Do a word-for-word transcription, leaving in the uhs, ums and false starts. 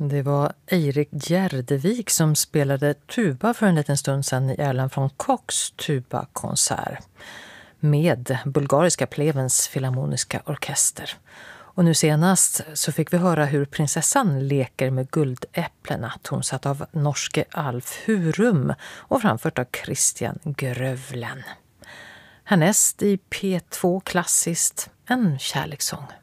Det var Eirik Gjerdevik som spelade tuba för en liten stund sedan i Erland von Kochs tubakonsert med Bulgariska Plevens filharmoniska orkester. Och nu senast så fick vi höra hur prinsessan leker med guldäpplena, tonsatt av norske Alf Hurum och framfört av Christian Grövlen. Härnäst i P två klassiskt en kärlekssång.